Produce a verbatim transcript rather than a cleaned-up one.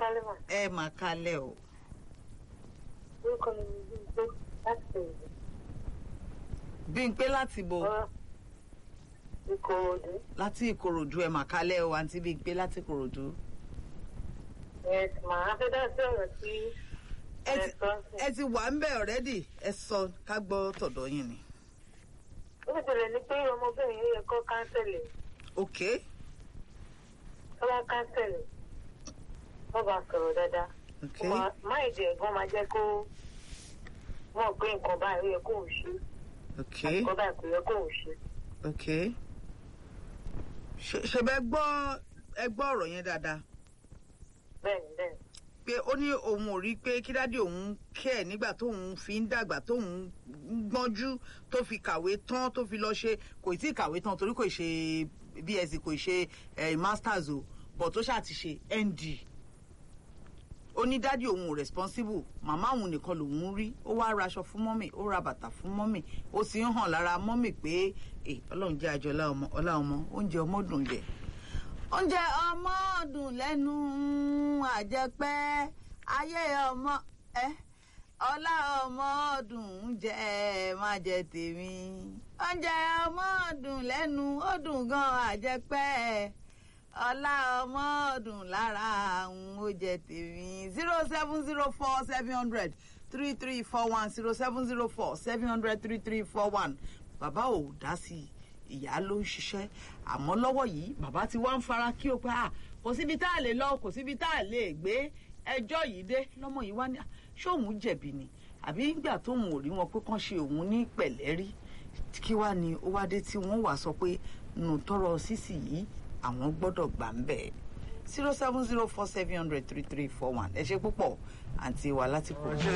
kálẹ̀ mà. ẹ mà kálẹ̀ o. Orúkọ mi ni Bímpé láti Ìlú. Bímpé láti bo. Ìkòròdú. Láti Ìkòròdú ẹ mà kálẹ̀ o àǹtí Bímpé láti Ìkòròdú. Yes, màá fẹ́ dá sí ọ̀rọ̀ tí ẹ sọ. ẹ ti wà ń bẹ̀ ọ̀rẹ́dì ẹ sọ ká gbọ́ tọ̀dọ̀ yín ni. Ó ṣẹlẹ̀ ní pé ọmọbìnrin yẹn yẹ kó káńsẹ̀lì. ok. Ó bá káńsẹ̀lì. Wọ́n bá sọ̀rọ̀ dáadáa. ok. Máì jẹ́ ẹ̀gbọ́n máa jẹ́ kó mọ̀ pé nǹkan báyìí ó yẹ kóun ṣe. ok. Nǹkan báyìí kò yẹ kóun ṣe. ok. ṣe bẹ gbọ́ ẹ gbọ́ ọ̀rọ̀ yẹn dáadáa. Bẹ́ẹ̀ni bẹ́ẹ̀ni. pé ó ní òun ò rí pé kí dádì òun kẹ́ ẹ̀ nígbà tóun fi ń dàgbà tóun gbọ́njú tó fi kàwé tán tó fi lọ ṣe kò tí ì kàwé tán torí kò ṣe B S c kò ṣe masters o but tó ṣáà ti ṣe N D. ó ní dádì òun ò responsible màmá òun nìkan lòun rí ó wá raṣọ fún mọ́mì ó ra bàtà fún mọ́mì ó sì ń hàn lára mọ́mì pé ọlọ́run jẹ́ àjọ ọlá ọmọ oúnjẹ ọmọ dùn jẹ oúnjẹ ọmọ dùn lẹ́nu àjẹpẹ́ ayé ọmọ ẹ ọlá ọmọ dùn jẹ má jẹ tèmi oúnjẹ ọmọ dùn lẹ́nu ó dùn gan àjẹpẹ́ ọlá ọmọ dùn lára àwọn ó jẹ tèmi. zero seven zero four seven hundred three three four one zero seven zero four seven hundred three three four one bàbá ò dá sí i ìyá ló ń ṣiṣẹ́ àmọ́ lọ́wọ́ yìí bàbá ti wá ń fara kí o pé à kò síbi tá a lè lọ kò síbi tá a lè gbé ẹjọ́ yìí dé lọ́mọ yìí wá ní ṣé òun jẹ̀bi ni àbí nígbà tóun ò rí wọn pé kán ṣe òun ní pẹ̀lẹ́ rí kí wá ni ó wá dé tí wọ́n wá sọ pé nù tọrọ sísì yìí àwọn gbọ́dọ̀ gbà ń bẹ̀. zero seven zero four seven hundred three three four one ẹ ṣe púpọ̀ àǹtí wa láti kò.